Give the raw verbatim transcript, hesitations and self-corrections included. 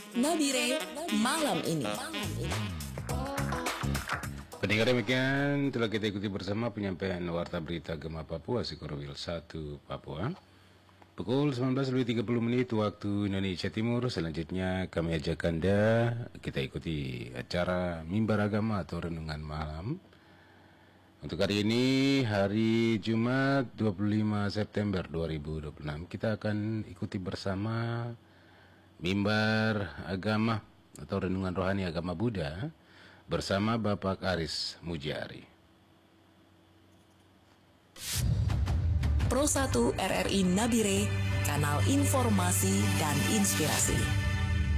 Nabire malam ini. Pendengar demikian telah kita ikuti bersama penyampaian Warta Berita Gema Papua Sikorowil satu Papua pukul sembilan belas lebih tiga puluh menit waktu Indonesia Timur. Selanjutnya kami ajak Anda kita ikuti acara Mimbar Agama atau Renungan Malam. Untuk hari ini, hari Jumat dua puluh lima September dua ribu dua puluh enam, kita akan ikuti bersama Mimbar Agama atau Renungan Rohani Agama Buddha bersama Bapak Aris Mujiari. Pro satu R R I Nabire, kanal informasi dan inspirasi.